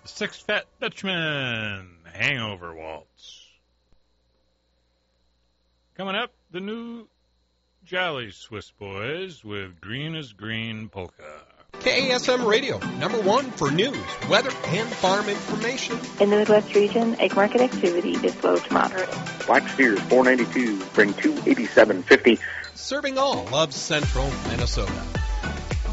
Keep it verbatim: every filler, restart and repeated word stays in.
Six Fat Dutchman, Hangover Waltz. Coming up, the new Jolly Swiss Boys with Green is Green Polka. K A S M Radio, number one for news, weather, and farm information. In the Midwest region, egg market activity is low to moderate. Black Steers four ninety-two, bring two eighty-seven fifty. Serving all of central Minnesota.